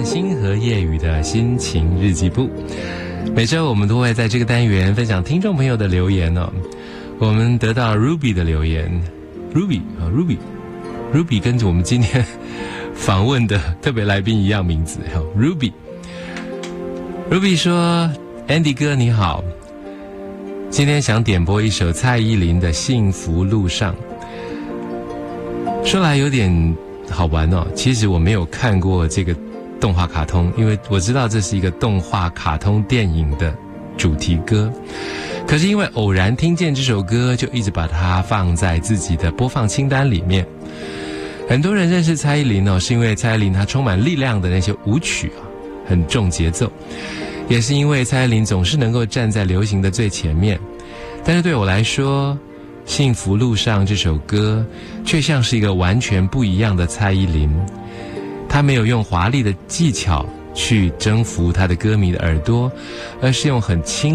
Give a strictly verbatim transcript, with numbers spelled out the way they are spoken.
星和夜雨的心情日记簿。每周我们都会在这个单元分享听众朋友的留言哦。我们得到 Ruby 的留言 ，Ruby 啊 Ruby，Ruby 跟着我们今天访问的特别来宾一样名字，哈 Ruby。Ruby 说 ：“Andy 哥你好，今天想点播一首蔡依林的《幸福路上》。说来有点好玩哦，其实我没有看过这个动画卡通，因为我知道这是一个动画卡通电影的主题歌。可是因为偶然听见这首歌，就一直把它放在自己的播放清单里面。很多人认识蔡依林哦，是因为蔡依林她充满力量的那些舞曲啊，很重节奏，也是因为蔡依林总是能够站在流行的最前面。但是对我来说，《幸福路上》这首歌却像是一个完全不一样的蔡依林。她没有用华丽的技巧去征服她的歌迷的耳朵，而是用很轻